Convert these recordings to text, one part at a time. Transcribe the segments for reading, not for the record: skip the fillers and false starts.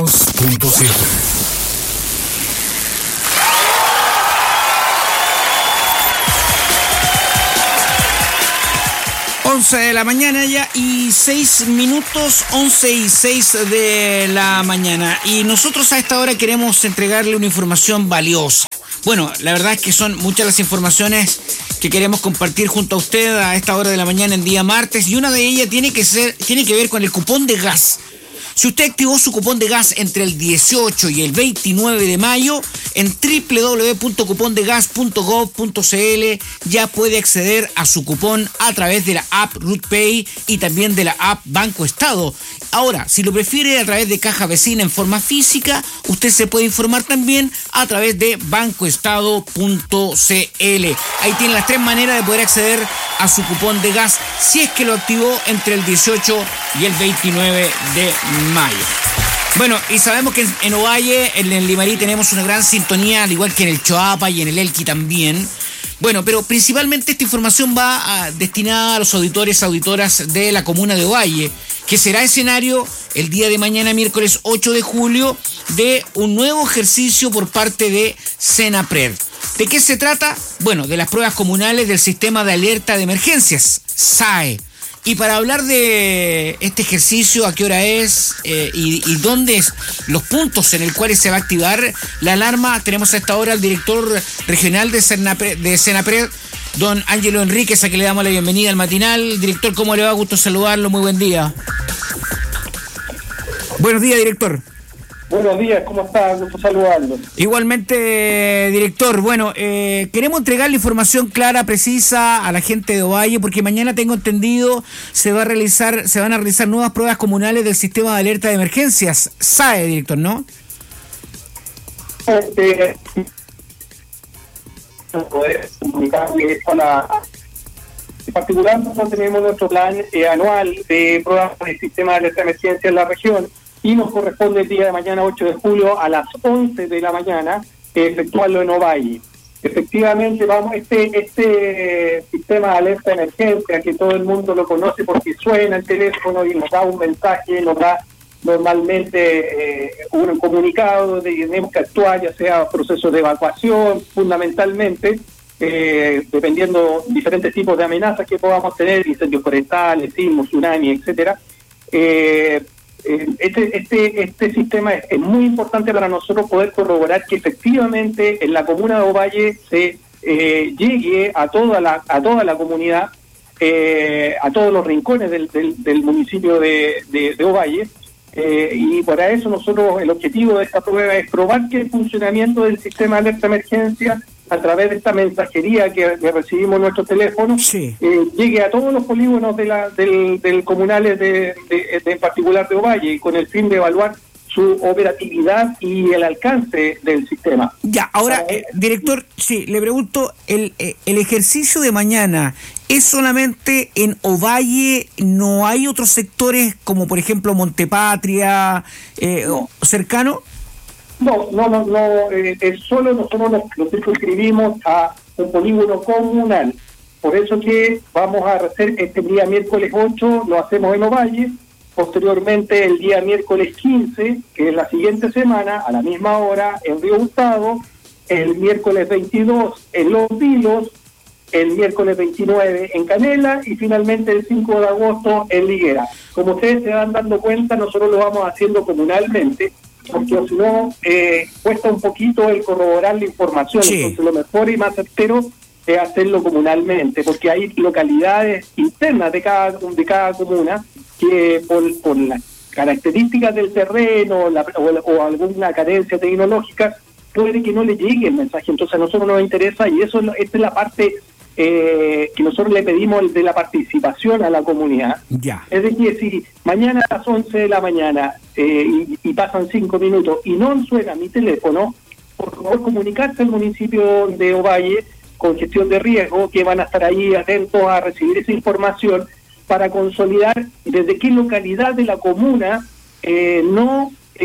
92.7. 11 de la mañana ya y 6 minutos, 11:06 de la mañana. Y nosotros a esta hora queremos entregarle una información valiosa. Bueno, la verdad es que son muchas las informaciones que queremos compartir junto a usted a esta hora de la mañana en día martes, y una de ellas tiene que ver con el cupón de gas. Si usted activó su cupón de gas entre el 18 y el 29 de mayo, en www.cupondegas.gov.cl ya puede acceder a su cupón a través de la app RootPay y también de la app Banco Estado. Ahora, si lo prefiere a través de Caja Vecina en forma física, usted se puede informar también a través de bancoestado.cl. Ahí tiene las 3 maneras de poder acceder a su cupón de gas si es que lo activó entre el 18 y el 29 de mayo. Bueno, y sabemos que en Ovalle, en el Limarí, tenemos una gran sintonía, al igual que en el Choapa y en el Elqui también. Bueno, pero principalmente esta información va destinada a los auditoras de la comuna de Ovalle, que será escenario el día de mañana, miércoles 8 de julio, de un nuevo ejercicio por parte de Senapred. ¿De qué se trata? Bueno, de las pruebas comunales del Sistema de Alerta de Emergencias, SAE. Y para hablar de este ejercicio, a qué hora es y dónde es los puntos en el cuales se va a activar la alarma, tenemos a esta hora al director regional de Senapred, don Ángelo Enríquez, a quien le damos la bienvenida al matinal. Director, ¿cómo le va? Gusto saludarlo, muy buen día. Buenos días, director. Buenos días, ¿cómo está? Gusto saludarlo. Igualmente, director. Bueno, queremos entregarle información clara, precisa a la gente de Ovalle, porque mañana, tengo entendido, se van a realizar nuevas pruebas comunales del Sistema de Alerta de Emergencias, SAE, director, ¿no? En particular, nosotros tenemos nuestro plan anual de pruebas del Sistema de Alerta de Emergencia en la región, y nos corresponde el día de mañana, 8 de julio, a las 11 de la mañana, efectuarlo en Ovalle. Efectivamente, este sistema de alerta de emergencia, que todo el mundo lo conoce porque suena el teléfono y nos da un mensaje, nos da normalmente un comunicado de que tenemos que actuar, ya sea procesos de evacuación, fundamentalmente, dependiendo diferentes tipos de amenazas que podamos tener, incendios forestales, sismos, tsunami, etcétera. Este sistema es muy importante para nosotros poder corroborar que efectivamente en la comuna de Ovalle se llegue a toda la comunidad, a todos los rincones del municipio de Ovalle, y para eso nosotros, el objetivo de esta prueba es probar que el funcionamiento del sistema de alerta de emergencia a través de esta mensajería que recibimos en nuestro teléfono, sí, llegue a todos los polígonos del comunales en particular de Ovalle, con el fin de evaluar su operatividad y el alcance del sistema. Ya, ahora, director, sí, le pregunto, el ejercicio de mañana es solamente en Ovalle, ¿no hay otros sectores como por ejemplo Montepatria cercano? No, es solo nosotros nos circunscribimos a un polígono comunal. Por eso que vamos a hacer este día miércoles 8, lo hacemos en Ovalle, posteriormente el día miércoles 15, que es la siguiente semana, a la misma hora, en Río Hurtado, el miércoles 22 en Los Vilos, el miércoles 29 en Canela y finalmente el 5 de agosto en Liguera. Como ustedes se van dando cuenta, nosotros lo vamos haciendo comunalmente, porque si no, cuesta un poquito el corroborar la información. Sí. Entonces lo mejor y más certero es hacerlo comunalmente, porque hay localidades internas de cada comuna que por las características del terreno o alguna carencia tecnológica puede que no le llegue el mensaje. Entonces a nosotros nos interesa, y esta es la parte que nosotros le pedimos de la participación a la comunidad. Ya. Es decir, si mañana a las 11 de la mañana y pasan 5 minutos y no suena mi teléfono, por favor comunicarse al municipio de Ovalle con gestión de riesgo, que van a estar ahí atentos a recibir esa información para consolidar desde qué localidad de la comuna no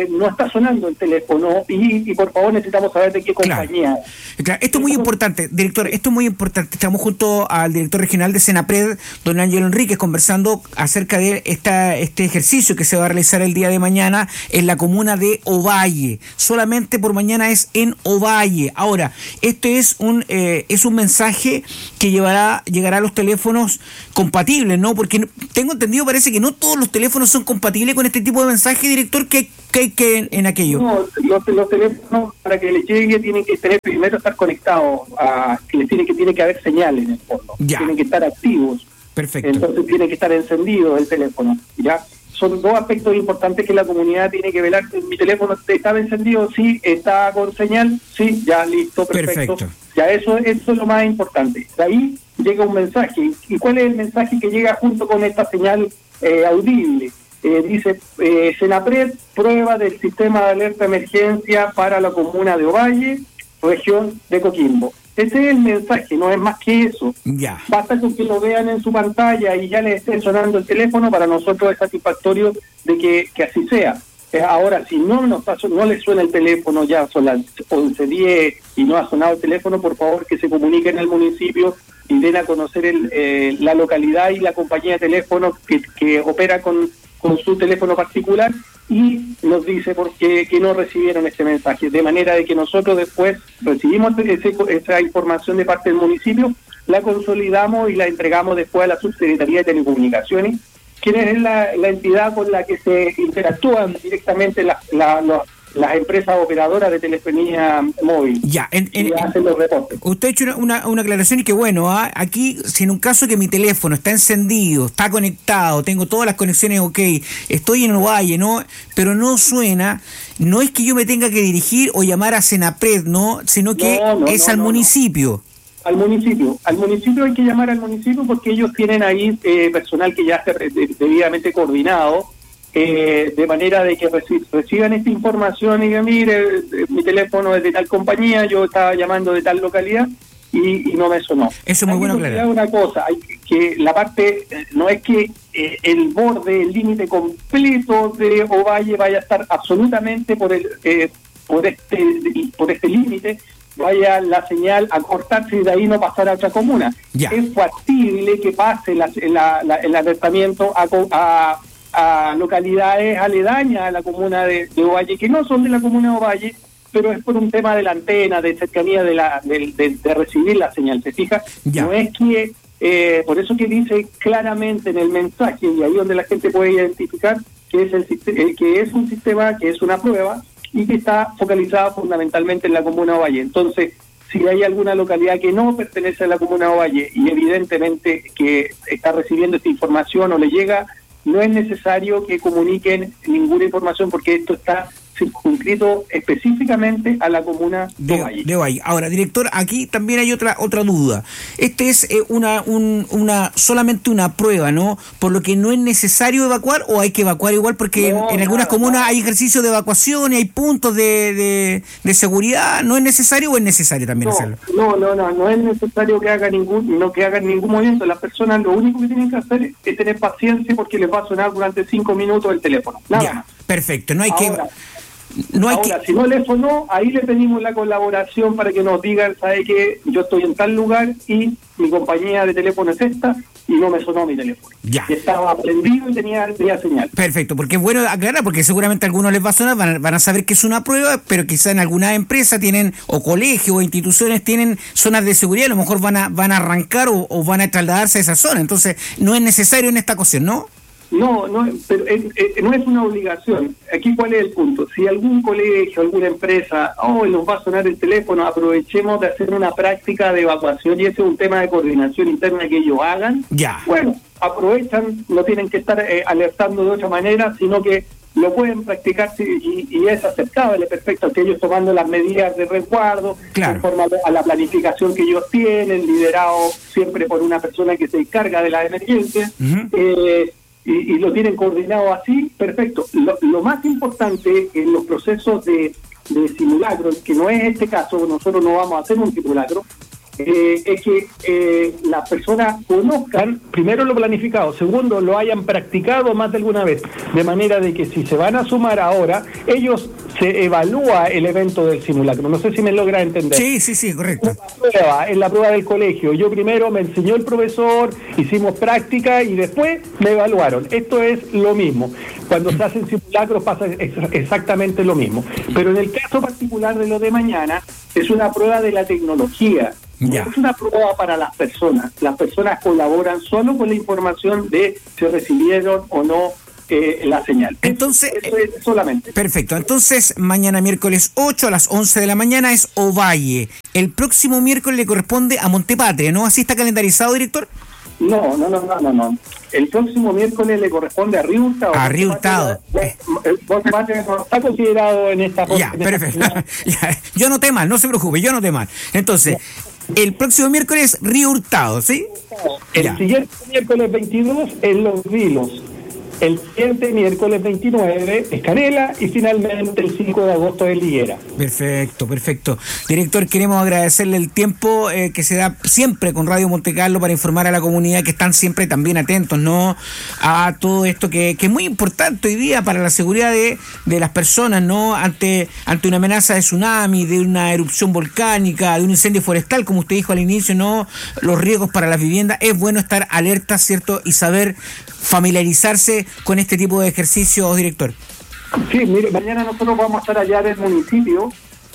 no está sonando el teléfono y por favor necesitamos saber de qué compañía. Claro. Esto es muy importante, director, esto es muy importante. Estamos junto al director regional de Senapred, don Ángelo Enríquez, conversando acerca de este ejercicio que se va a realizar el día de mañana en la comuna de Ovalle. Solamente por mañana es en Ovalle. Ahora, este es un mensaje que llegará a los teléfonos compatibles, ¿no? Porque tengo entendido, parece que no todos los teléfonos son compatibles con este tipo de mensaje, director, que hay que en aquello. No, los teléfonos para que les llegue tienen que tener primero estar conectados, tiene que haber señales en el fondo. Ya. Tienen que estar activos. Perfecto. Entonces tiene que estar encendido el teléfono, ¿ya? Son dos aspectos importantes que la comunidad tiene que velar. Mi teléfono estaba encendido, sí, está con señal, sí, ya listo, perfecto. Ya eso es lo más importante. De ahí llega un mensaje. ¿Y cuál es el mensaje que llega junto con esta señal audible? Dice, Senapred, prueba del sistema de alerta emergencia para la comuna de Ovalle, región de Coquimbo. Ese es el mensaje, no es más que eso. Ya. Basta con que lo vean en su pantalla y ya les esté sonando el teléfono. Para nosotros es satisfactorio de que así sea. Ahora, si no les suena el teléfono, ya son las 11:10 y no ha sonado el teléfono, por favor que se comuniquen al municipio y den a conocer la localidad y la compañía de teléfono que opera con su teléfono particular y nos dice por qué que no recibieron ese mensaje, de manera de que nosotros después recibimos esa información de parte del municipio, la consolidamos y la entregamos después a la Subsecretaría de Telecomunicaciones, quien es la entidad con la que se interactúan directamente las empresas operadoras de telefonía móvil. Ya, hacen los reportes. Usted ha hecho una aclaración y que bueno, aquí, si en un caso que mi teléfono está encendido, está conectado, tengo todas las conexiones ok, estoy en Ovalle, ¿no? Pero no suena, no es que yo me tenga que dirigir o llamar a Senapred, ¿no? Sino que al municipio. Al municipio hay que llamar al municipio porque ellos tienen ahí personal que ya está debidamente coordinado, de manera de que reciban esta información y digan, mire, mi teléfono es de tal compañía, yo estaba llamando de tal localidad y no me sonó. Eso es muy bueno, claro. Una cosa, hay que la parte, no es que el borde, el límite completo de Ovalle vaya a estar absolutamente por este límite, vaya la señal a cortarse y de ahí no pasar a otra comuna. Ya. Es factible que pase el alertamiento a localidades aledañas a la comuna de Ovalle, que no son de la comuna de Ovalle, pero es por un tema de la antena, de cercanía de recibir la señal, ¿se fija? Ya. No es que, por eso que dice claramente en el mensaje, y ahí donde la gente puede identificar que es un sistema, que es una prueba, y que está focalizada fundamentalmente en la comuna de Ovalle. Entonces, si hay alguna localidad que no pertenece a la comuna de Ovalle y evidentemente que está recibiendo esta información o le llega, no es necesario que comuniquen ninguna información porque esto está circunscrito específicamente a la comuna de Ovalle. Ahora, director, aquí también hay otra duda. Este es solamente una prueba, ¿no? Por lo que no es necesario evacuar o hay que evacuar igual porque en algunas comunas hay ejercicios de evacuación y hay puntos de seguridad. ¿No es necesario o es necesario también hacerlo? No es necesario que hagan ningún movimiento. Las personas lo único que tienen que hacer es tener paciencia porque les va a sonar durante 5 minutos el teléfono. Nada más. Perfecto, no hay Ahora, si no le sonó, ahí le pedimos la colaboración para que nos digan, sabe que yo estoy en tal lugar y mi compañía de teléfono es esta y no me sonó mi teléfono. Ya. Estaba prendido y tenía señal. Perfecto, porque es bueno aclarar, porque seguramente a algunos les va a sonar, van a saber que es una prueba, pero quizá en alguna empresa tienen, o colegios o instituciones tienen zonas de seguridad, a lo mejor van a arrancar o van a trasladarse a esa zona, entonces no es necesario en esta ocasión, ¿no? No, pero no es una obligación. Aquí, ¿cuál es el punto? Si algún colegio, alguna empresa, nos va a sonar el teléfono, aprovechemos de hacer una práctica de evacuación y ese es un tema de coordinación interna que ellos hagan. Ya. Bueno, aprovechan, no tienen que estar alertando de otra manera, sino que lo pueden practicar y es aceptable, perfecto, que ellos tomando las medidas de resguardo, claro, conforme a la planificación que ellos tienen, liderado siempre por una persona que se encarga de las emergencias. Uh-huh. Y lo tienen coordinado así, perfecto. Lo más importante en los procesos de simulacro, que no es este caso, nosotros no vamos a hacer un simulacro, es que las personas conozcan primero lo planificado, segundo lo hayan practicado más de alguna vez, de manera de que si se van a sumar ahora, ellos se evalúa el evento del simulacro. No sé si me logra entender. Sí, correcto. En la prueba del colegio, yo primero me enseñó el profesor, hicimos práctica y después me evaluaron. Esto es lo mismo. Cuando se hacen simulacros pasa exactamente lo mismo. Pero en el caso particular de lo de mañana, es una prueba de la tecnología. Ya. Es una prueba para las personas. Las personas colaboran solo con la información de si recibieron o no la señal. Entonces, eso es solamente. Perfecto. Entonces, mañana miércoles 8 a las 11 de la mañana es Ovalle. El próximo miércoles le corresponde a Montepatria, ¿no? ¿Así está calendarizado, director? No. El próximo miércoles le corresponde a Río Hurtado. A Río Hurtado. Montepatria no está considerado en esta... Ya, perfecto. Ya, yo noté mal, no se preocupe, yo noté mal. Entonces, el próximo miércoles Río Hurtado, ¿sí? El siguiente miércoles 22 en Los Vilos. El siguiente miércoles 29 es Canela y finalmente el 5 de agosto es Liguera. Perfecto. Director, queremos agradecerle el tiempo que se da siempre con Radio Montecarlo para informar a la comunidad, que están siempre también atentos, ¿no?, a todo esto que es muy importante hoy día para la seguridad de las personas, ¿no?, ante una amenaza de tsunami, de una erupción volcánica, de un incendio forestal, como usted dijo al inicio, ¿no?, los riesgos para las viviendas. Es bueno estar alerta, ¿cierto?, y saber familiarizarse con este tipo de ejercicios, director. Sí, mire, mañana nosotros vamos a estar allá en el municipio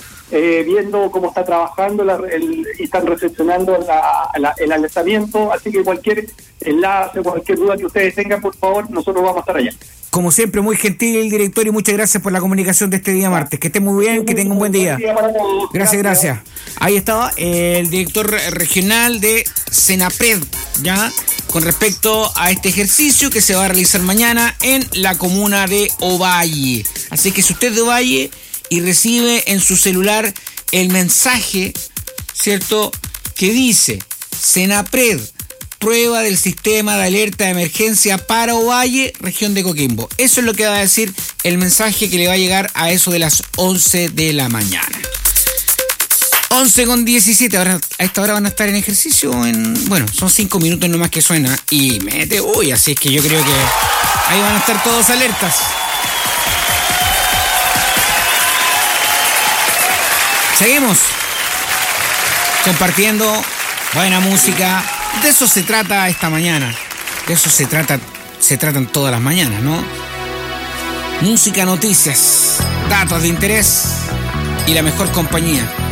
viendo cómo está trabajando y están recepcionando el alertamiento, así que cualquier enlace, cualquier duda que ustedes tengan, por favor, nosotros vamos a estar allá. Como siempre, muy gentil el director y muchas gracias por la comunicación de este día martes. Que esté muy bien, que tenga un buen día. Gracias. Ahí estaba el director regional de Senapred, ya, con respecto a este ejercicio que se va a realizar mañana en la comuna de Ovalle. Así que si usted es de Ovalle y recibe en su celular el mensaje, ¿cierto?, que dice Senapred, prueba del sistema de alerta de emergencia para Ovalle, región de Coquimbo. Eso es lo que va a decir el mensaje que le va a llegar a eso de las 11 de la mañana. 11:17, ahora a esta hora van a estar en ejercicio, son 5 minutos nomás que suena y mete así es que yo creo que ahí van a estar todos alertas. Seguimos compartiendo buena música. De eso se trata esta mañana. De eso se tratan todas las mañanas, ¿no? Música, noticias, datos de interés y la mejor compañía.